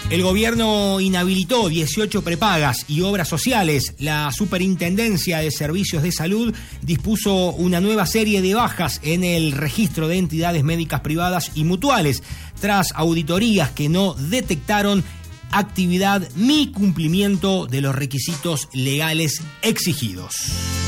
El gobierno inhabilitó 18 prepagas y obras sociales. La Superintendencia de Servicios de Salud dispuso una nueva serie de bajas en el registro de entidades médicas privadas y mutuales, tras auditorías que no detectaron actividad ni cumplimiento de los requisitos legales exigidos.